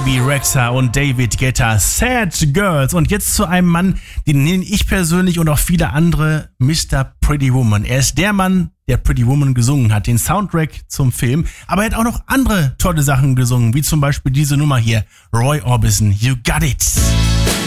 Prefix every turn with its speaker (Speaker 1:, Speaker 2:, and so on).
Speaker 1: Bebe Rexha und David Guetta, Sad Girls. Und jetzt zu einem Mann, den nenne ich persönlich und auch viele andere Mr. Pretty Woman. Er ist der Mann, der Pretty Woman gesungen hat, den Soundtrack zum Film. Aber er hat auch noch andere tolle Sachen gesungen, wie zum Beispiel diese Nummer hier, Roy Orbison, You Got It.